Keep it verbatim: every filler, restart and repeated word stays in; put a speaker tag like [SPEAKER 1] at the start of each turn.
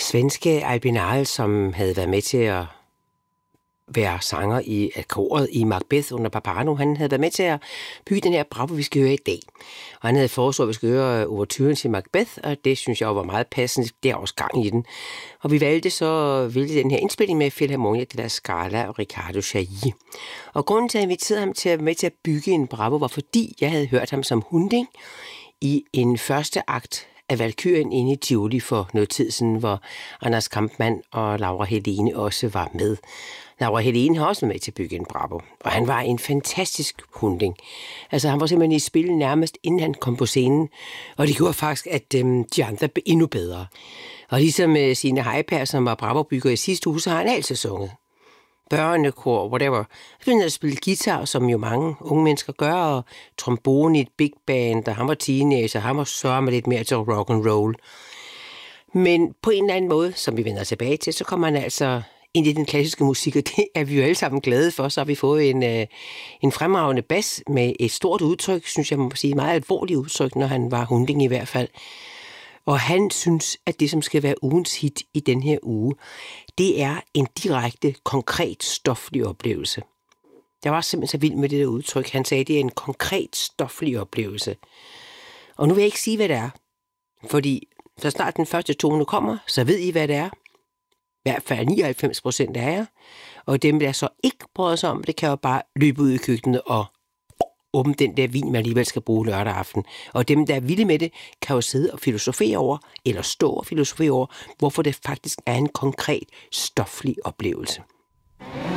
[SPEAKER 1] svenske Albin Arel, som havde været med til at være sanger i koret i Macbeth under Pappano. Han havde været med til at bygge den her Bravo, vi skal høre i dag. Og han havde foreslået, at vi skal høre ouverturen til Macbeth, og det synes jeg var meget passende. Der er også gang i den. Og vi valgte så vælge den her indspilning med Filharmonia della Scala og Riccardo Chailly. Og grunden til, at jeg inviterede ham til at være med til at bygge en Bravo, var fordi jeg havde hørt ham som hunding i en første akt af Valkyrien inde i Tivoli for noget tid siden, hvor Anders Kampmann og Laura Helene også var med. Laura Helene har også været med til at bygge en Bravo, og han var en fantastisk hunding. Altså han var simpelthen i spil nærmest inden han kom på scenen, og det gjorde faktisk, at øhm, de andre blev endnu bedre. Og ligesom øh, Signe Heiberg, som var Bravo-bygger i sidste uge, så har han altid sunget. Børnekor, whatever. Han havde spillet guitar, som jo mange unge mennesker gør, og trombone i et big band, og han var teenager, han var sørme lidt mere til rock and roll. Men på en eller anden måde, som vi vender tilbage til, så kommer han altså ind i den klassiske musik, og det er vi jo alle sammen glade for. Så har vi fået en, øh, en fremragende bas med et stort udtryk, synes jeg må sige, meget alvorligt udtryk, når han var hunding i hvert fald. Og han synes, at det, som skal være ugens hit i den her uge, det er en direkte, konkret, stoflig oplevelse. Jeg var simpelthen så vild med det der udtryk. Han sagde, at det er en konkret, stoflig oplevelse. Og nu vil jeg ikke sige, hvad det er. Fordi så snart den første tone kommer, så ved I, hvad det er. I hvert fald nioghalvfems procent af jer. Og dem, der så ikke bryder sig om, det kan jo bare løbe ud i køkkenet og åbne den der vin, man alligevel skal bruge lørdag aften. Og dem, der er vilde med det, kan jo sidde og filosofere over, eller stå og filosofere over, hvorfor det faktisk er en konkret, stoflig oplevelse.